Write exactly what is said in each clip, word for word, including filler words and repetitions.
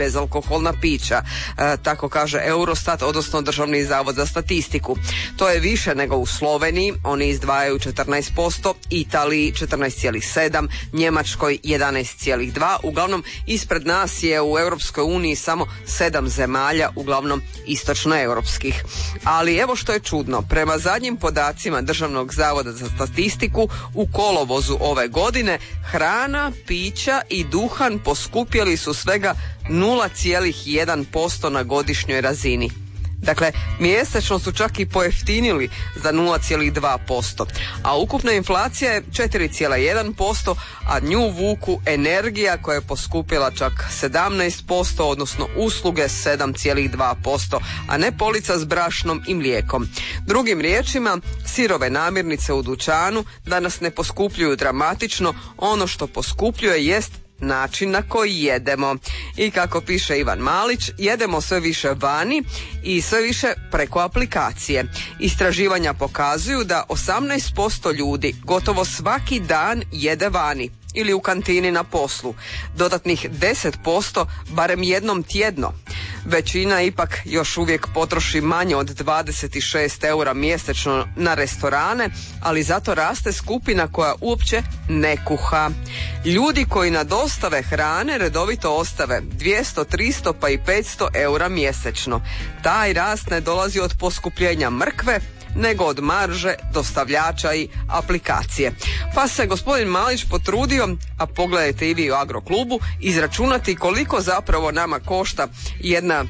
bezalkoholna pića, e, tako kaže Eurostat, odnosno Državni zavod za statistiku. To je više nego u Sloveniji, oni izdvajaju četrnaest posto, Italiji četrnaest zarez sedam, Njemačkoj jedanaest zarez dva, uglavnom ispred nas je u Europskoj uniji samo sedam zemalja, uglavnom istočnoeuropskih. Ali evo što je čudno, prema zadnjim podacima Državnog zavoda za statistiku u kolovozu ove godine hrana, pića i duhan poskupjeli su svega nula zarez jedan posto na godišnjoj razini. Dakle, mjesečno su čak i pojeftinili za nula zarez dva posto, a ukupna inflacija je četiri zarez jedan posto, a nju vuku energija koja je poskupila čak sedamnaest posto, odnosno usluge sedam zarez dva posto, a ne polica s brašnom i mlijekom. Drugim riječima, sirove namirnice u dućanu danas ne poskupljuju dramatično, ono što poskupljuje jest način na koji jedemo. I kako piše Ivan Malić, jedemo sve više vani i sve više preko aplikacije. Istraživanja pokazuju da osamnaest posto ljudi gotovo svaki dan jede vani ili u kantini na poslu. Dodatnih deset posto barem jednom tjedno. Većina ipak još uvijek potroši manje od dvadeset šest eura mjesečno na restorane, ali zato raste skupina koja uopće ne kuha. Ljudi koji na dostave hrane redovito ostave dvjesto, tristo pa i petsto eura mjesečno. Taj rast ne dolazi od poskupljenja mrkve, nego od marže, dostavljača i aplikacije. Pa se gospodin Malić potrudio, a pogledajte i vi u Agroklubu, izračunati koliko zapravo nama košta jedna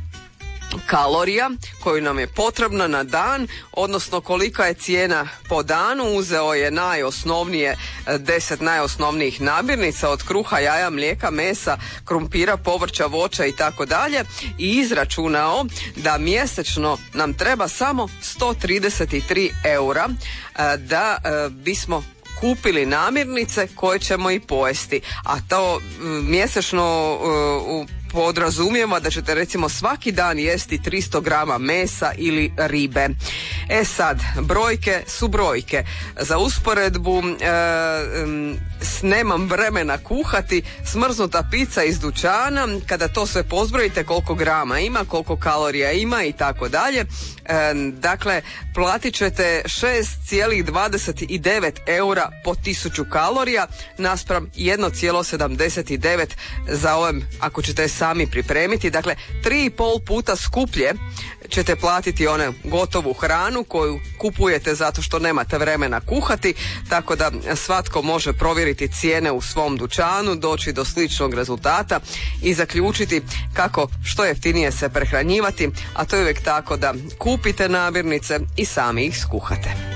kalorija koju nam je potrebna na dan, odnosno kolika je cijena po danu. Uzeo je najosnovnije, deset najosnovnijih namirnica od kruha, jaja, mlijeka, mesa, krumpira, povrća, voća i tako dalje i izračunao da mjesečno nam treba samo sto trideset tri eura da bismo kupili namirnice koje ćemo i pojesti, a to mjesečno uh, podrazumijeva da ćete recimo svaki dan jesti tristo grama mesa ili ribe. E sad, brojke su brojke. Za usporedbu, uh, um, s nemam vremena kuhati, smrznuta pizza iz dućana, kada to sve pozbrojite koliko grama ima, koliko kalorija ima i tako dalje, dakle platit ćete šest zarez dvadeset devet eura po tisuću kalorija naspram jedan zarez sedamdeset devet za ovim ako ćete sami pripremiti. Dakle, tri i pol puta skuplje ćete platiti one gotovu hranu koju kupujete zato što nemate vremena kuhati, tako da svatko može provjeriti cijene u svom dućanu, doći do sličnog rezultata i zaključiti kako što jeftinije se prehranjivati, a to je uvijek tako da kupite namirnice i sami ih skuhate.